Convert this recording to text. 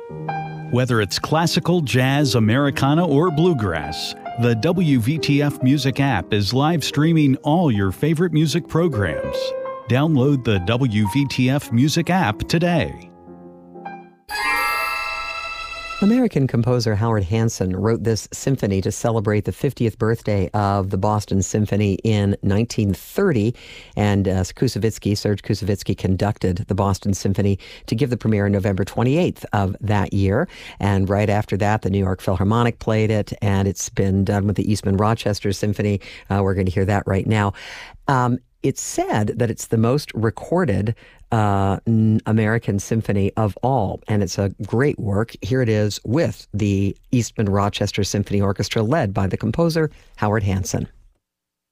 Whether it's classical, jazz, Americana, or bluegrass, the WVTF Music app is live streaming all your favorite music programs. Download the WVTF Music app today. American composer Howard Hanson wrote this symphony to celebrate the 50th birthday of the Boston Symphony in 1930, and Serge Koussevitzky conducted the Boston Symphony to give the premiere on November 28th of that year. And right after that, the New York Philharmonic played it, and it's been done with the Eastman Rochester Symphony. We're going to hear that right now. It's said that it's the most recorded American symphony of all, and it's a great work. Here it is with the Eastman Rochester Symphony Orchestra, led by the composer Howard Hanson.